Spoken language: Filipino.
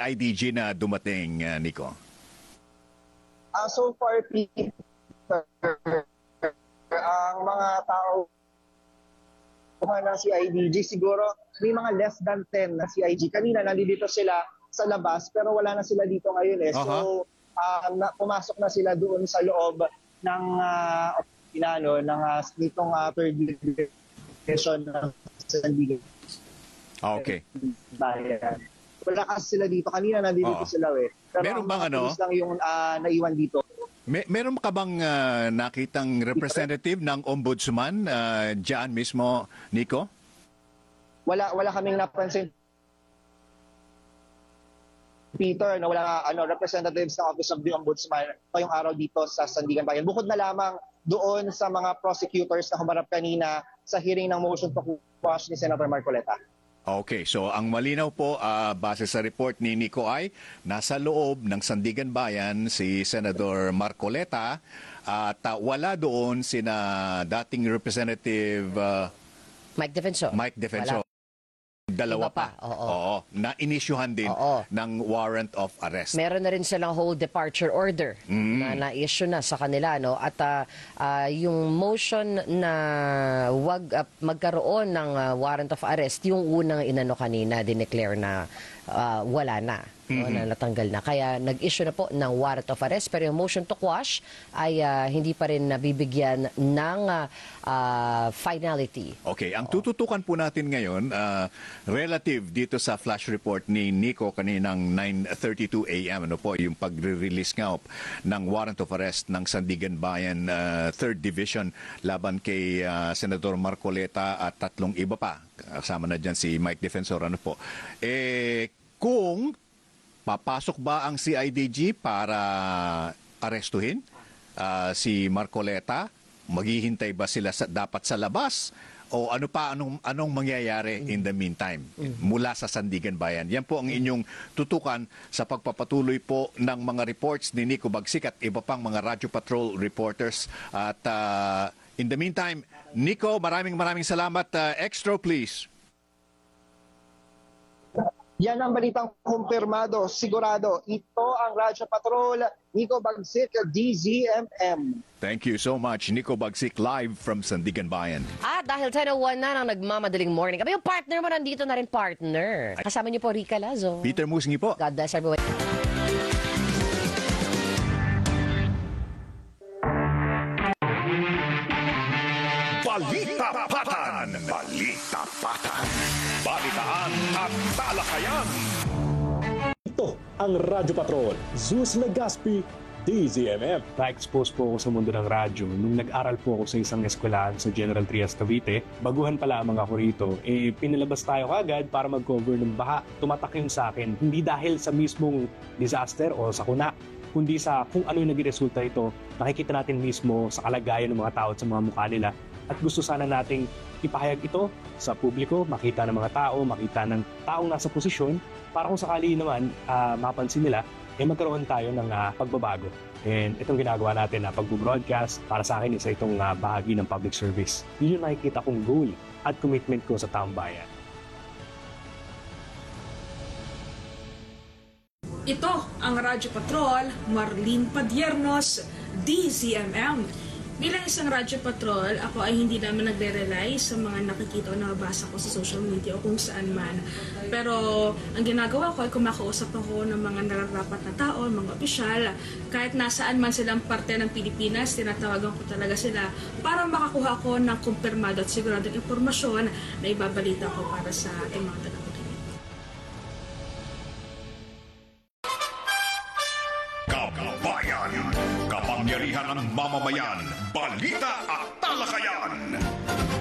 CIDG na dumating, Nico? So far, Peter, ang mga tao ng CIDG, siguro may mga less than 10 na CIG. Kanina nandito sila sa labas pero wala na sila dito ngayon eh. So pumasok na sila doon sa loob ng nitong third division ng Sandigan. Okay. Wala kasi sila dito. Kanina nandito sila eh. Pero meron bang lang yung naiwan dito. Meron ka bang nakitang representative ng ombudsman diyan mismo, Nico? Wala kaming napansin, Peter, na wala representatives ng Office of the Ombudsman ngayong araw dito sa Sandigan Bayan. Bukod na lamang doon sa mga prosecutors na humarap kanina sa hearing ng motion to quash ni Senator Marcoleta. Okay, so ang malinaw po, base sa report ni Nico ay nasa loob ng Sandigan Bayan si Senador Marcoleta at wala doon sina dating Representative Mike Defensor. Dalawa Iba pa. Oo. Na inisyuhan din ng warrant of arrest. Meron na rin silang whole departure order na na-issue na sa kanila, no? At yung motion na wag magkaroon ng warrant of arrest, yung unang inano kanina, dineclare na wala na. No, na natanggal na. Kaya nag-issue na po ng warrant of arrest, pero yung motion to quash ay hindi pa rin nabibigyan ng finality. Okay, ang tututukan po natin ngayon, relative dito sa flash report ni Nico kaninang 9:32 a.m. Ano po, yung pagre-release nga ng warrant of arrest ng Sandigan Bayan 3rd Division laban kay Senador Marcoleta at tatlong iba pa. Kasama na dyan si Mike Defensor. Ano po? Kung papasok ba ang CIDG para arestuhin si Marcoleta? Maghihintay ba sila dapat sa labas? O anong mangyayari in the meantime mula sa Sandigan Bayan? Yan po ang inyong tutukan sa pagpapatuloy po ng mga reports ni Nico Bagsik at iba pang mga Radyo Patrol reporters. At in the meantime, Nico, maraming salamat. Extra, please. Yan ang balitang kumpirmado, sigurado. Ito ang Radyo Patrol, Nico Bagsik, DZMM. Thank you so much, Nico Bagsik, live from Sandigan Bayan. At dahil 10:01 na ng nagmamadaling morning, kami yung partner mo nandito na rin, partner. Kasama niyo po Rica Lazo. Peter Musngi po. God bless everyone. Balita Patan! Balita Patan! Balitaan at talakayan! Ito ang Radyo Patrol, Zeus Legaspi, DZMM. Na-expose po ako sa mundo ng radyo nung nag-aral po ako sa isang eskwelahan sa General Trias, Cavite. Baguhan pa lamang ako rito, pinalabas tayo kagad para mag-cover ng baha. Tumatak yun sa akin, hindi dahil sa mismong disaster o sakuna, kundi sa kung ano yung naging resulta ito. Nakikita natin mismo sa kalagayan ng mga tao at sa mga mukha nila. At gusto sana nating ipahayag ito sa publiko, makita ng mga tao, makita ng taong nasa posisyon, para kung sakali naman mapansin nila, magkaroon tayo ng pagbabago. And itong ginagawa natin na pag-broadcast, para sa akin isa itong bahagi ng public service. Yun yung nakikita kong goal at commitment ko sa taong bayan. Ito ang Radyo Patrol, Marlene Padiernos, DZMM. Bilang isang Radyo Patrol, ako ay hindi naman nagre-rely sa mga nakikita o nabasa ko sa social media o kung saan man. Pero ang ginagawa ko ay kumakausap ako ng mga nararapat na tao, mga opisyal. Kahit nasaan man silang parte ng Pilipinas, tinatawagan ko talaga sila para makakuha ko ng kumpirmado at siguradong impormasyon na ibabalita ko para sa ating mga tagapakinig. Kabayan! Kapangyarihan ng mamamayan! Balita at talakayan!